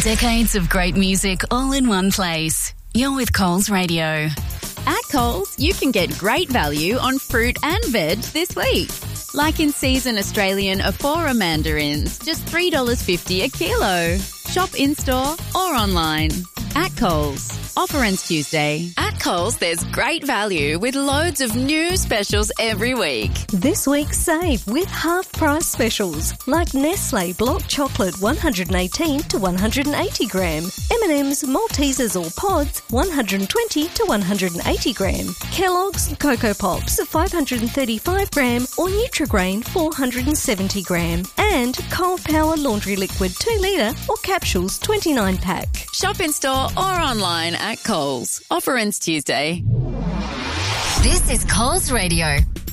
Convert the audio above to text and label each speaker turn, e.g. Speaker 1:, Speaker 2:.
Speaker 1: Decades of great music all in one place. You're with Coles Radio.
Speaker 2: At Coles, you can get great value on fruit and veg this week. Like in season Australian Aphora mandarins, just $3.50 a kilo. Shop in-store or online. At Coles. Offer ends Tuesday. At Coles, there's great value with loads of new specials every week.
Speaker 3: This week, save with half-price specials like Nestle Block Chocolate 118 to 180 gram, M&M's Maltesers or Pods 120 to 180 gram, Kellogg's Cocoa Pops 535 gram or Nutrigrain 470 gram, and Cold Power Laundry Liquid 2 litre or capsules 29 pack.
Speaker 2: Shop in-store or online at Coles. Offer ends Tuesday.
Speaker 1: This is Coles Radio.